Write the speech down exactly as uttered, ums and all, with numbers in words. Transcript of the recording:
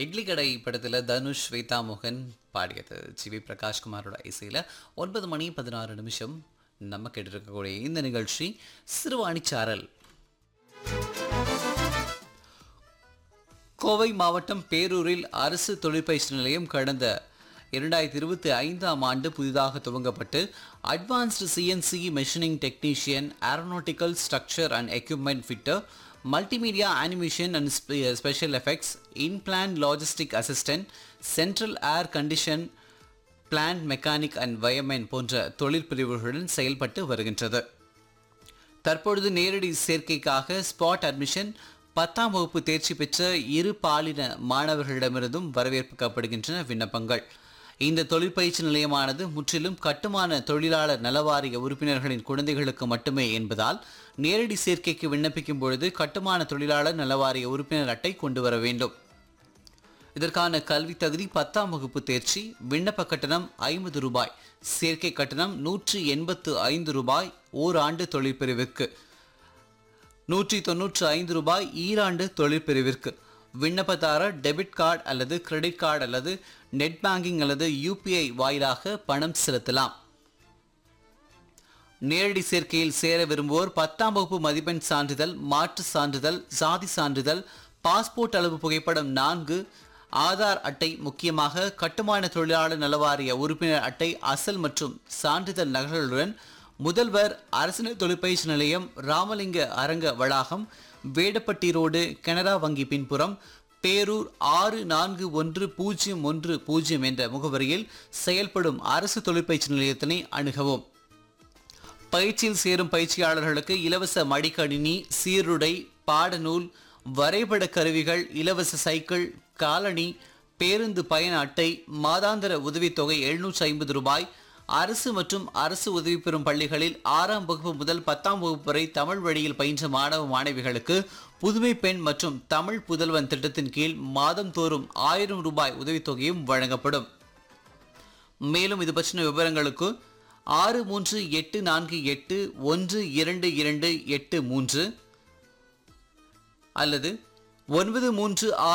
இட்லி கடை படத்தில் தனுஷ் ஸ்வேதா மோகன் பாடியது ஜிவி பிரகாஷ்குமாரோட இசையில் ஒன்பது மணி பதினாறு நிமிஷம் நம்ம கேட்டிருக்கக்கூடிய இந்த நிகழ்ச்சி சிறுவாணிச்சாரல். கோவை மாவட்டம் பேரூரில் அரசு தொழிற்பயிற்சி நிலையம் கடந்த இரண்டாயிரத்தி இருபத்தி ஐந்தாம் ஆண்டு புதிதாக துவங்கப்பட்டு advanced CNC machining technician, aeronautical structure and equipment fitter, multimedia animation and special effects, inplant logistic assistant, central air condition plant mechanic and wireman போன்ற தொழிற்பிரிவுகளுடன் செயல்பட்டு வருகின்றது. தற்பொழுது நேரடி சேர்க்கைக்காக ஸ்பாட் அட்மிஷன் பத்தாம் வகுப்பு தேர்ச்சி பெற்ற இரு பாலின மாணவர்களிடமிருந்தும் வரவேற்கப்படுகின்றன விண்ணப்பங்கள். இந்த தொழிற்பயிற்சி நிலையமானது முற்றிலும் கட்டுமான தொழிலாளர் நலவாரிய உறுப்பினர்களின் குழந்தைகளுக்கு மட்டுமே என்பதால் நேரடி சேர்க்கைக்கு விண்ணப்பிக்கும் பொழுது கட்டுமான தொழிலாளர் நலவாரிய உறுப்பினர் அட்டை கொண்டு வர வேண்டும். இதற்கான கல்வி தகுதி பத்தாம் வகுப்பு தேர்ச்சி. விண்ணப்ப கட்டணம் ஐம்பது ரூபாய். சேர்க்கை கட்டணம் நூற்றி எண்பத்து ஐந்து ரூபாய் ஓராண்டு தொழிற்பிரிவிற்கு, நூற்றி தொன்னூற்று ஐந்து ரூபாய் ஈராண்டு தொழிற்பிரிவிற்கு. விண்ணப்பதாரர் டெபிட் கார்டு அல்லது கிரெடிட் கார்டு அல்லது நெட் பேங்கிங் அல்லது யூபிஐ வாயிலாக பணம் செலுத்தலாம். நேரடி சேர்க்கையில் சேர விரும்புவோர் பத்தாம் வகுப்பு மதிப்பெண் சான்றிதழ், மாற்று சான்றிதழ், சாதி சான்றிதழ், பாஸ்போர்ட் அளவு புகைப்படம் நான்கு, ஆதார் அட்டை, முக்கியமாக கட்டுமான தொழிலாளர் நலவாரிய உறுப்பினர் அட்டை அசல் மற்றும் சான்றிதழ் நகல்களுடன் முதல்வர் அரசு தொழிற்பயிற்சி நிலையம், ராமலிங்க அரங்க வளாகம், வேடப்பட்டி ரோடு, கனரா வங்கி பின்புறம், பேரூர் ஆறு நான்கு ஒன்று பூஜ்ஜியம் ஒன்று பூஜ்ஜியம் என்ற முகவரியில் செயல்படும் அரசு தொழிற்பயிற்சி நிலையத்தினை அணுகவும். பயிற்சியில் சேரும் பயிற்சியாளர்களுக்கு இலவச மடிக்கணினி, சீருடை, பாடநூல், வரைபட கருவிகள், இலவச சைக்கிள், காலணி, பேருந்து பயண அட்டை, மாதாந்திர உதவித்தொகை எழுநூற்றி ஐம்பது ரூபாய். அரசு மற்றும் அரசு உதவி பெறும் பள்ளிகளில் ஆறாம் வகுப்பு முதல் பத்தாம் வகுப்பு வரை தமிழ் வழியில் பயின்ற மாணவ மாணவிகளுக்கு புதுமை பெண் மற்றும் தமிழ் புதல்வன் திட்டத்தின் கீழ் மாதந்தோறும் ஆயிரம் ரூபாய் உதவித்தொகையும் வழங்கப்படும். மேலும் இது பற்றின விவரங்களுக்கு ஆறு மூன்று எட்டு நான்கு எட்டு ஒன்று இரண்டு இரண்டு எட்டு மூன்று அல்லது ஒன்பது மூன்று